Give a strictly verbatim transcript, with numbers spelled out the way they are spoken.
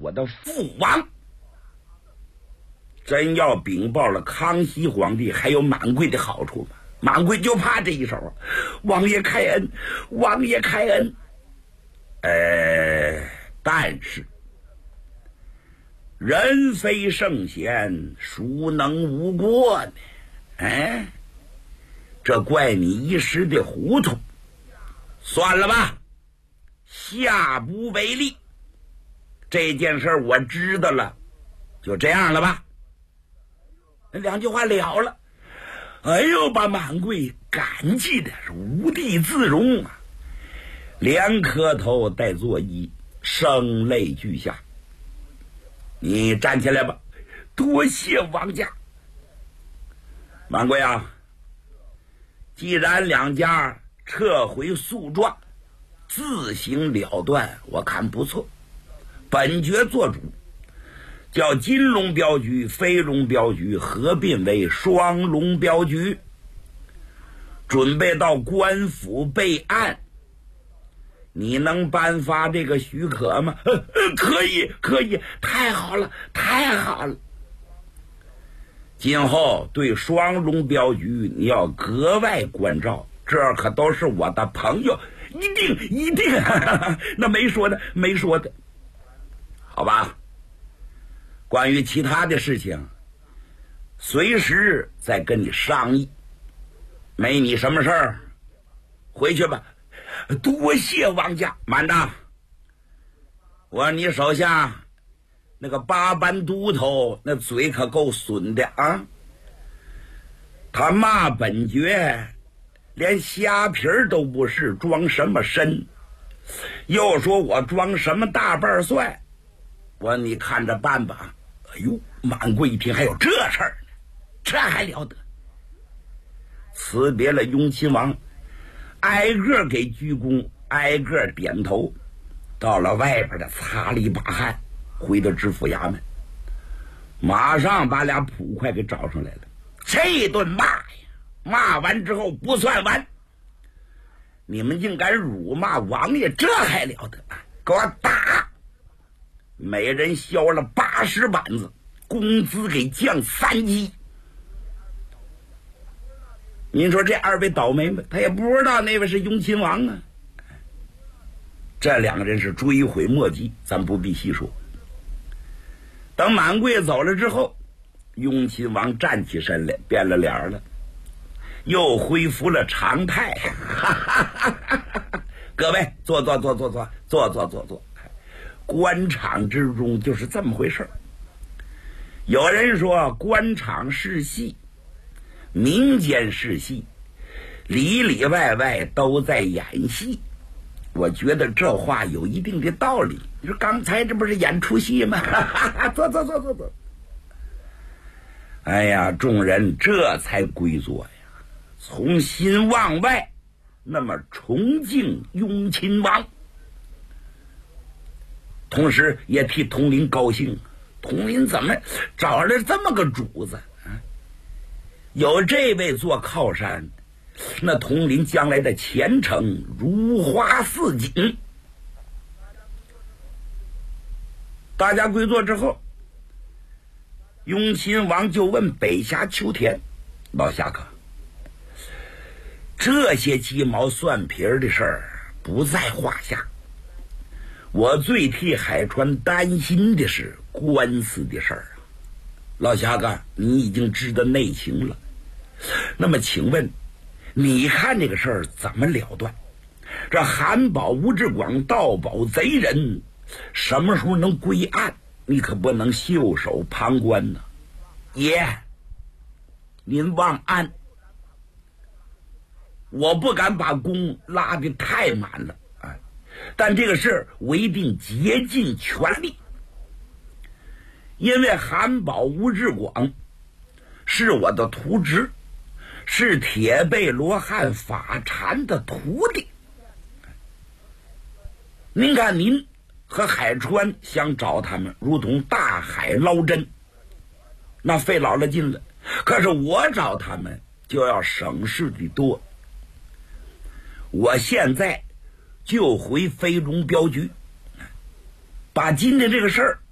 我的父王。真要禀报了康熙皇帝还有满贵的好处吗？满贵就怕这一手，王爷开恩，王爷开恩。呃，但是人非圣贤，孰能无过呢？哎，这怪你一时的糊涂，算了吧，下不为例。这件事我知道了，就这样了吧。两句话了了。哎呦，把满贵感激的是无地自容啊，连磕头带作揖，声泪俱下。你站起来吧，多谢王家。满贵啊，既然两家撤回诉状，自行了断，我看不错。本爵做主，叫金龙镖局、飞龙镖局合并为双龙镖局，准备到官府备案。你能颁发这个许可吗？呃呃、可以，可以，太好了，太好了。今后对双龙镖局你要格外关照，这可都是我的朋友，一定一定。那没说的，没说的。好吧，关于其他的事情随时再跟你商议，没你什么事儿，回去吧。多谢王家。满当，我说你手下那个八班都头那嘴可够损的啊，他骂本爵连虾皮儿都不是，装什么身，又说我装什么大瓣蒜。我说你看着办吧。哎呦，满贵一听还有这事儿呢，这还了得。辞别了雍亲王，挨个给鞠躬，挨个点头，到了外边的擦了一把汗，回到知府衙门，马上把俩捕快给找上来了。这顿骂呀，骂完之后不算完，你们竟敢辱骂王爷，这还了得？给我打！每人削了八十板子，工资给降三级。您说这二位倒霉吗？他也不知道那位是雍亲王啊。这两个人是追悔莫及，咱不必细说。等满贵走了之后，雍亲王站起身来，变了脸了，又恢复了常态。各位，坐坐坐坐坐坐坐坐坐。官场之中就是这么回事。有人说官场是戏，民间是戏，里里外外都在演戏。我觉得这话有一定的道理。你说刚才这不是演出戏吗？坐坐坐坐坐。哎呀，众人这才归坐呀，从心往外那么崇敬雍亲王，同时也替统领高兴。统领怎么找了这么个主子啊？有这位做靠山，那统领将来的前程如花似锦。大家归坐之后，雍亲王就问北峡秋田：“老侠客，这些鸡毛蒜皮的事儿不在话下，我最替海川担心的是官司的事儿啊。老侠客，你已经知道内情了，那么请问你看这个事儿怎么了断？这韩宝、吴志广盗宝贼人什么时候能归案？你可不能袖手旁观呢。爷，您忘案，我不敢把功拉得太满了啊，但这个事我一定竭尽全力。因为韩宝、吴志广是我的徒侄，是铁背罗汉法禅的徒弟。您看您和海川想找他们如同大海捞针，那费老了劲了。可是我找他们就要省事的多。我现在就回飞龙镖局，把今天这个事儿